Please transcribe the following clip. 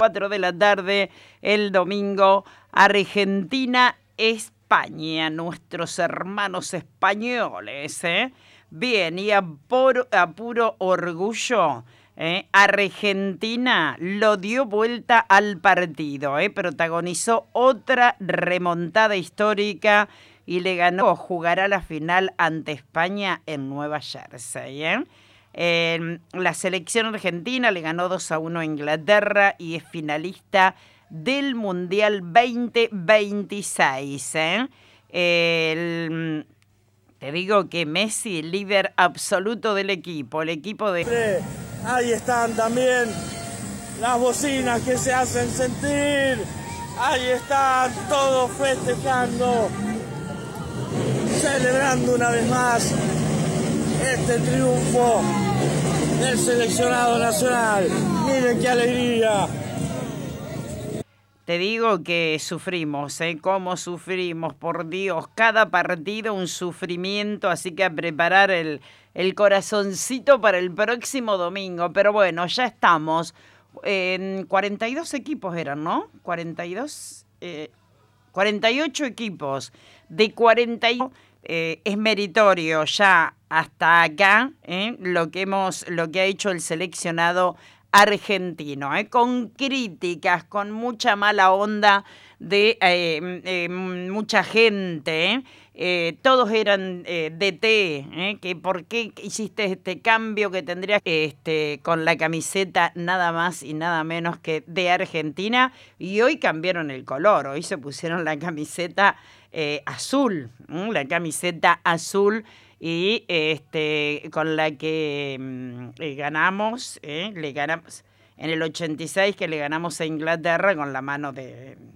4 de la tarde, el domingo, Argentina-España, nuestros hermanos españoles, ¿eh? Bien, y a puro orgullo, Argentina lo dio vuelta al partido, protagonizó otra remontada histórica y le ganó, jugará la final ante España en Nueva Jersey, la selección argentina le ganó 2-1 a Inglaterra y es finalista del Mundial 2026. Te digo que Messi, líder absoluto del equipo, el equipo de... Ahí están también las bocinas que se hacen sentir. Ahí están todos festejando, celebrando una vez más este triunfo del seleccionado nacional. Miren qué alegría. Te digo que sufrimos, cómo sufrimos, por Dios, cada partido un sufrimiento, así que a preparar el corazoncito para el próximo domingo. Pero bueno, ya estamos, 42 equipos eran, ¿no? 48 equipos, de 41 es meritorio ya hasta acá, lo que ha hecho el seleccionado argentino, con críticas, con mucha mala onda de mucha gente, todos eran DT, que por qué hiciste este cambio que tendrías con la camiseta nada más y nada menos que de Argentina, y hoy cambiaron el color, hoy se pusieron la camiseta azul, la camiseta azul, y con la que ganamos, le ganamos en el 86, que le ganamos a Inglaterra con la mano de